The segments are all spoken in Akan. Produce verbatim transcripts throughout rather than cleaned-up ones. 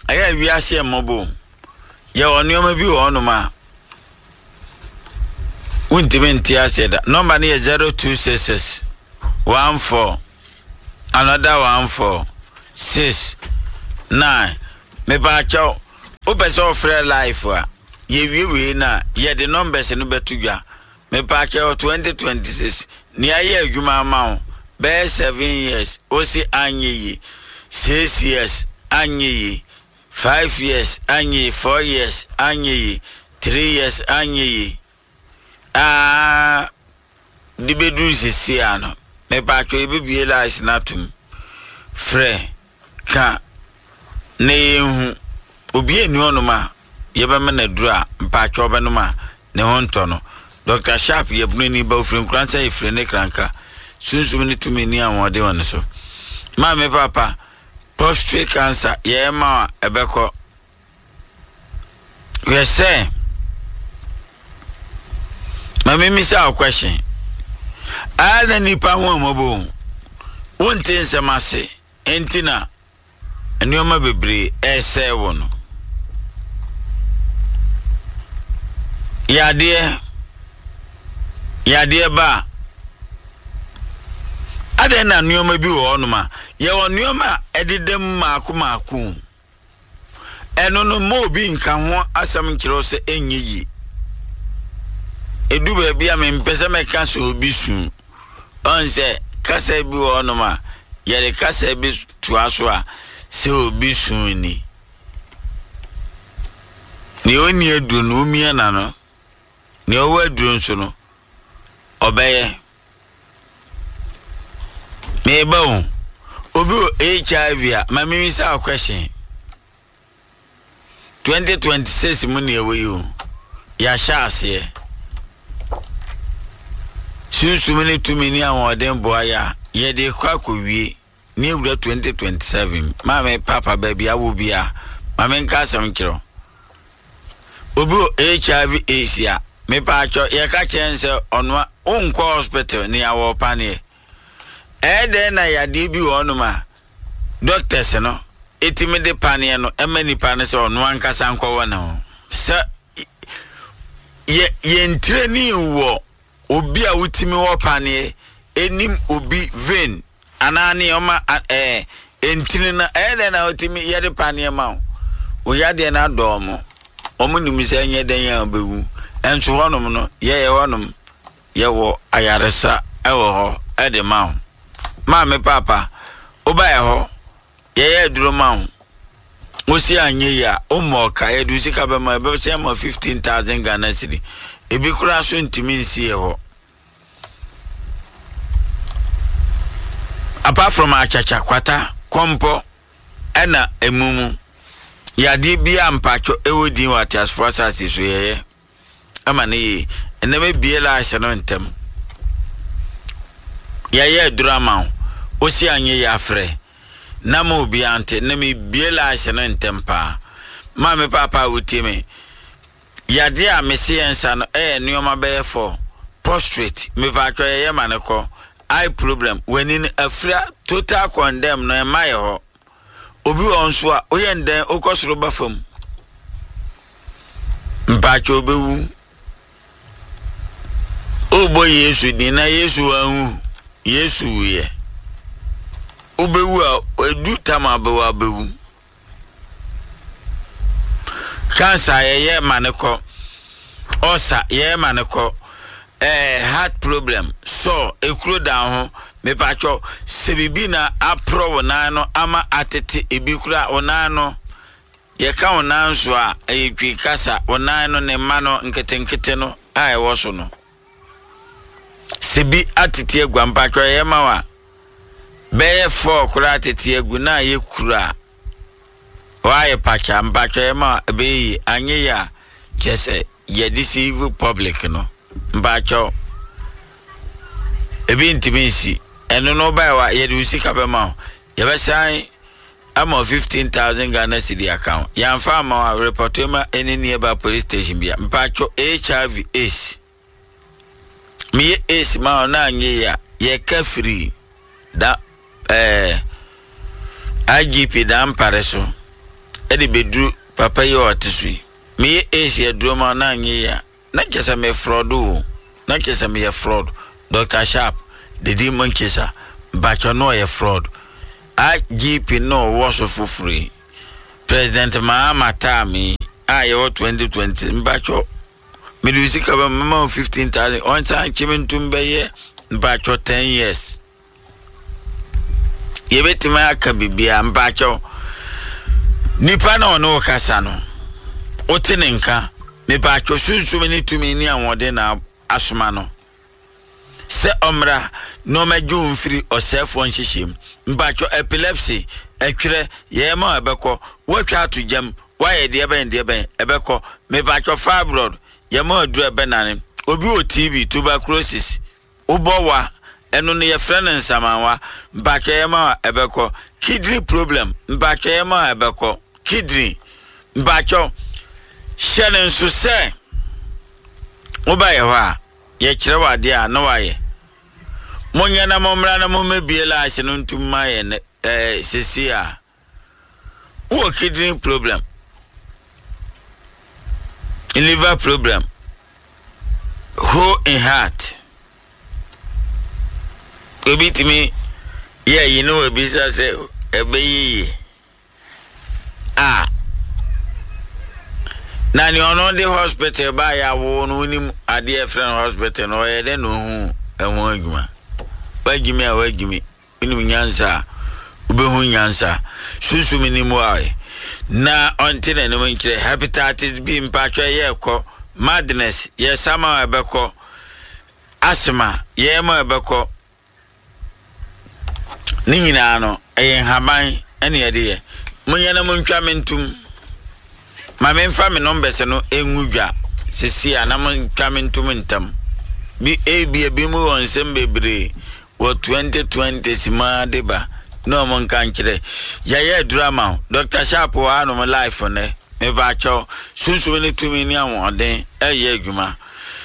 aya wi ahye mobo ye onioma bi wo no ma untimi ntia seda number ne zero two six six one four another one four six nine me ba cho o be so free life a ye wi wi na ye the numbers no betudwa me ba cho twenty twenty-six ni aye adwuma ma be seven years o si anyi six years anyi five years anyi four years anyi three years anyi ah di bedu sisi ano me ba cho e bibie lies natum frɛ ka ne hu obi eni onuma yeba me na dura mpa cho benuma ne honto no Doctor Sharp yebunu ni ba ofrin kransa ifre ne kranka sunsum ni tumi ni anwode won so ma me papa prostate cancer ye ma ebeko we say ma me misa a question ala ni pa ho mobo wonte nsemase entina enioma bebre ese wono yade yade ba ade na enioma bi wo no ma ye wo enioma ededem maako maako eno no mo bi nka ho asam nkiro se enyiyi edu ba bia me mpese me ka so obi su onse kasa bi wo no ma ye de kasa bi tuaso a se obi su ni ni oni edu no mi na no ni owo edu nso no obeye me ba obi H I V a ma me say a question twenty twenty-six mu ne ewe yo ya sha ase sunsu me to me ni awon den boya ye de kwa ko wie ni ewura twenty twenty-seven ma me papa baby awo bia ma me nka asem kiro obi H I V Asia me pa cho ye ka chense onwa unko hospital ni awo pane e de na ya de bi wonuma doctors no etimi de pane no emani pane se onwa nkasa nko wona se ye ye ntreni wo obi a utimi wo pane enim obi vein anani oma eh entini na e de na utimi ye de pane ma o ya de na domo omu nimisa nye den ya bewu enso honom no ye ye honom ye wo ayaresa e wo ho e de ma ma me papa oba ye ho ye ye duro ma wo si anye ya o mo ka ye du sika be ma be se ma fifteen thousand Ghana cedi ebi kura so ntimi nsi ye ho apart from achacha kwata kompo ena emumu ya di bia mpacho ewodin watias forces so ye ama ne eneme biela ahye ntem ya ye drama o si anye ya frɛ na mo bi ante na me biela ahye ntem pa ma me papa wutime ya di a me se ensa no eh nioma be for prostrate me va twa ye maneko eye problem when in afra total condemn no e mai ho obi onso a oyenden okosoro bafam mpacho bewu obo Yesu ni na Yesu ahu Yesu ye obewu a edu tama bewu bewu cancer ye maneko osa ye maneko eh heart problem so ekuro down ho me pacho sebibi na apro wona no ama atete ebikura wona no ye ka wona nso a eyetwi kasa wona no ne ma no nketenkete no ai wo so no sebi atete egwa mpacho ye ma wa be four kura atete egu na ye kura wa ye pacha mpacho ye ma be anye ya chese ye deceive public no mpacho ebi ntiminsi eno no ba wa ye du sika be ma ye be sai ama fifteen thousand Ghana cedi account ya mfa ma report ma eni nearby police station bia mpacho H I V AIDS mi AIDS ma na anye ya ye ka free da eh I G P da mpare so edi bedru papa ye otisui me Asia drama na nye ya na kesa me fraud o na kesa me fraud Doctor Sharp the demon kesa bacho no ye fraud I G P no was for free President Mahama Tami I ye twenty twenty bacho me do sika ba mama fifteen thousand on time chimen tumbe ye bacho ten years ye betima aka bibia bacho nipa na ono kasa no otenenka me bacho sunsu me ni tumi ni anwode na asoma no se omra no meju mfiri osefo nhihiem mbacho epilepsy etwere ye ma ebeko watwa atujam waye de eben de eben ebeko me bacho fibroid ye ma adu ebenane obi o T B tuberculosis ubowa eno ne ye friend nsamanwa mbacho ye ma ebeko kidney problem mbacho ye ma ebeko kidney mbacho shenen so se obaye wa ye kire wade a no waye Monya na momra na momebiela ahye no ntumma ye eh sesia wo kidney problem liver problem who in heart obitimi yeah you know ebisa say ebeyi ah na ni ono the hospital ba ya wo no nim ade friend hospital no ye de no hu enwo adwuma wagimi a wagimi inu nyansa ubehu nyansa susu minimu aye na ontine no nkire hepatitis B mpatwa ye ko madness ye sama ebeko asthma ye ma ebeko ni nyina no eye haban ene ye de munya na muntwa mentum ma memfa me numbers no enwudwa sesia na muntwa mentum ntam bi ebi ebi mu wonsem bebre wo twenty twenty sima deba no mon kankire ya ye drama Doctor Sharp wa no life ne me ba cho sunsu ni tumi ni awon eye adwuma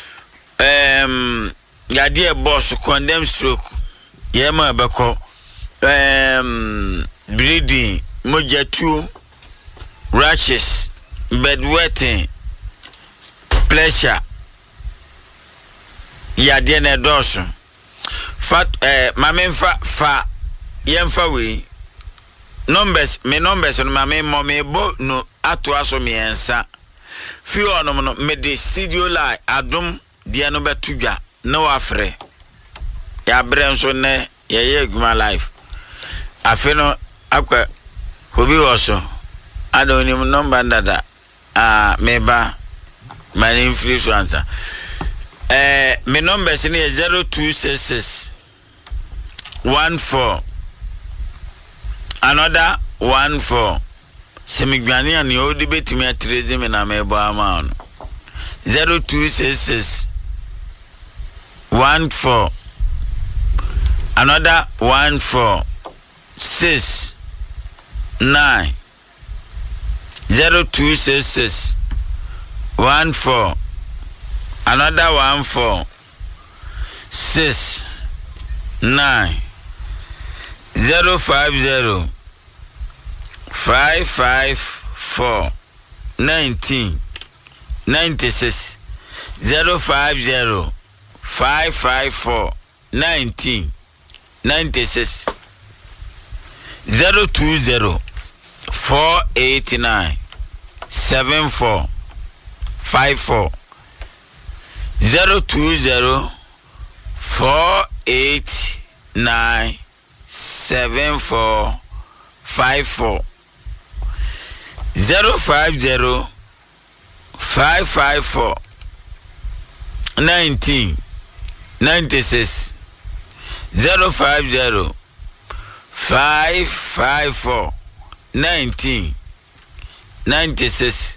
em ya de boss condemn stroke ye ma beko em bleeding mojatu rashes bedwetting pressure ya de na doso fat eh mamemfa fa yemfa we numbers me numbers no mame mo me bo no ato aso me ensa fi ono no me de studio line adum de no betudwa na wafre ya brenso ne ye ye guma life afi no akwa obi woso adoni number ndada ah meba mani influencer eh me numbers ni zero two six six one four another one four semigwani ani odi betimi atreze me na mebo ama no zero two six six one four another one four six nine zero two six six one four another one four six nine zero five zero five five four nineteen ninety six zero five zero five five four nineteen ninety six zero two zero four eight nine seven four five four zero two zero four eight nine seven four five four zero five zero five five four nineteen ninety six zero five zero five five four nineteen ninety six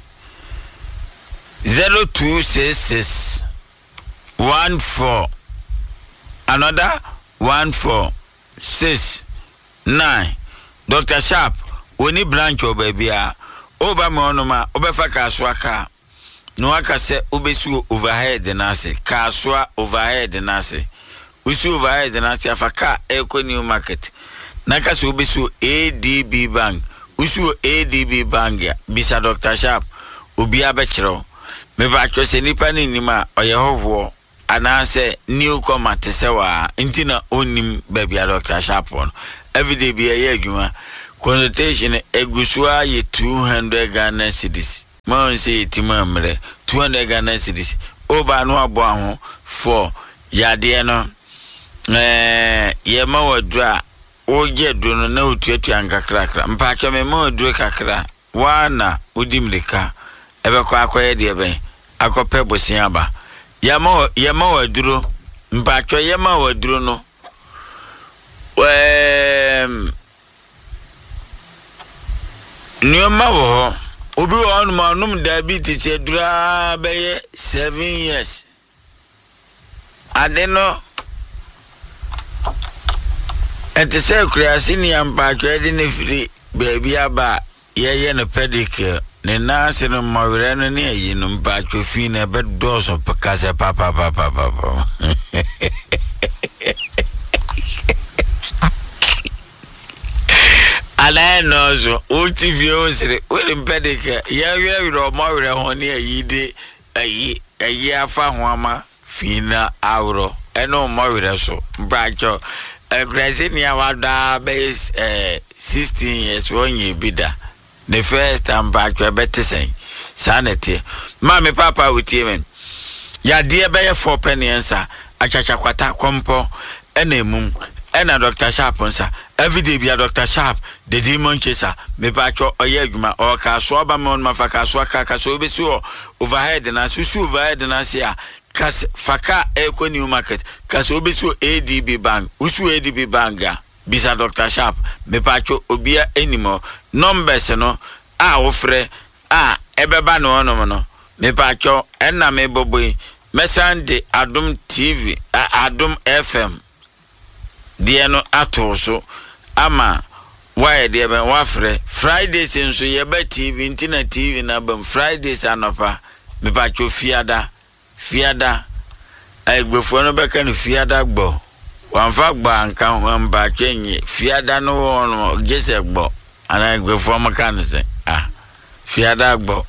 zero two six six one four another one four six nine Doctor Sharp oni branch obabia oba me onoma obefa kaswa ka no aka se obesu overhead na se kaswa overhead na se usu overhead na se afaka eco new market na ka se obesu A D B bank usu A D B Bank bisa Doctor Sharp obi abekiro me ba twa se nipa ni nima oyehoho anase newcomer tesewa intina onim babia Doctor Sharp on everyday be a adwuma consultation egusua ye two hundred Ghana cedis man say timamre two hundred Ghana cedis oba no abo aho for yade no eh ye ma wadra oje dono na otuatu ankakrakra mpa twa me ma odure kakra wana odimleka ebe kwa akoye de ben akope bosin aba yama yama waduro mpa twa yama waduro no em nyoma wo obi won ma num diabetes edura beye seven years adeno ente se kreasi ni ampa twa de ne firi baby aba ye no pedicure ne nase no mawere no ne yi no mpa twa fi na be doso pakase papa papa papa ala no so ulti view sire we pedicure ya we ro mawere ho ne yi de ayi ayi afa ho ama fi na awro eno mawere so mpa twa Grazie ni awada base eh sixteen years onye bida the first time back to better say sanity mama papa wutie men ya die be four penny answer achacha kwata kompo enemum ena Doctor Sharp nsa everyday be Doctor Sharp the demon chaser me pa cho oye adwuma o ka so ba me on mafaka so aka ka so be so overhead na susu overhead na sia kas faka Eco New Market kas obesu A D B Bank usu A D B Bank bisa Doctor Sharp me pacho obia enimo numbers no a ofre a ebeba no no no me pacho enna me boboi mesande Adum T V Adum F M die no atoso ama why de ben wafre Fridays nso ye ba T V intina T V na bam Fridays anopa me pacho fiada fiada agbefo no beka no fiada gbo wanfa gba anka ho mba twenye fiada no no gese gbo ana agbefo maka no se ah fiada gbo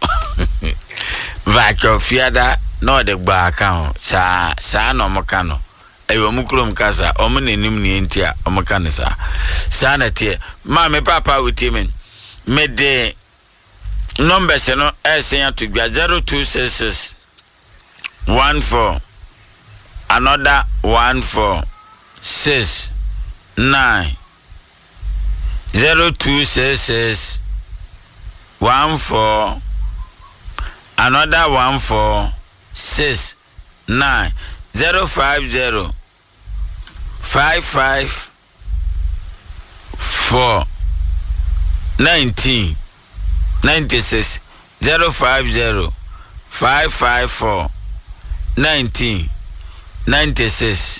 vacho fiada no de gba aka ho sa sa no maka no ayo mukrom kasa omo nenim ne entia omaka no sa sa na tie ma me papa wuti men me de numbers no esen to gba zero two six six one four another one four six nine zero two six six one four another one four six nine zero five zero five five four nineteen ninety six zero five zero five five four nineteen ninety six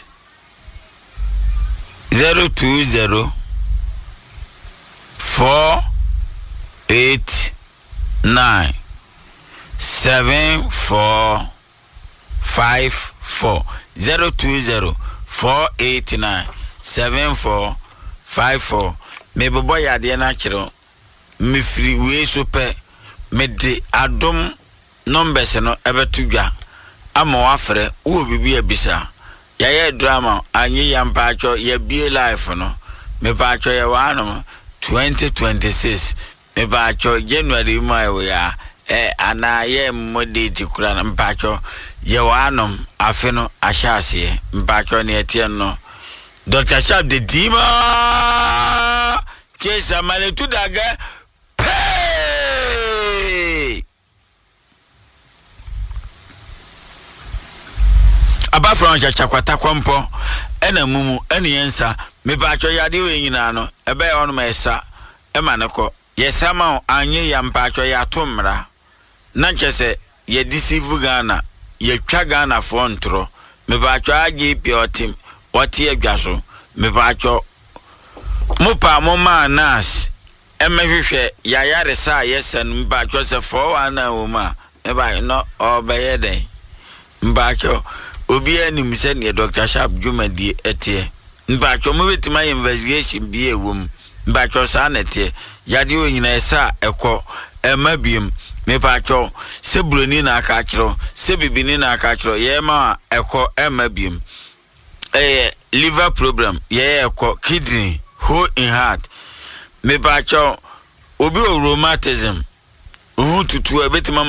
zero two zero four eight nine seven four five four zero two zero four eight nine seven four five four me bobo ya de na kiro me free we so pe me de Adum numbers no ebetugwa ama wafre wo bibi abisa ya ye drama anyi ya mpacho ya bie life no me pacho ya wano twenty twenty-six me pacho January mai ya eh ana ye modeti kura na mpacho ye wano afeno ashase mpacho ne etie no Doctor Sharp the Dima kesa male tudaga hey aba from chakwata kwampo ena mumu ena yensa me ba cho yade we nyina no ebe ono ma esa e maneko yesama anye ya mpa cho ya tomra na nchese ye deceive Ghana ye twa Ghana fo ntro me ba cho age piotim wati adwaso me ba cho mupa mo ma nas e mehwehwe ya yare sa yesen mba cho se fo ana wo ma e ba no obeye den mba cho obi anim se ne Doctor Sharp dwumadi etie mba cho mo betima investigation bi ewom mba cho sa na tie yade o nyina esa ekọ ema biem me pa cho se broni na aka kiro se bibini na aka kiro ye ma ekọ ema biem eh liver problem ye ekọ kidney hole in heart me pa cho obi o rheumatism ohu tutu ebetima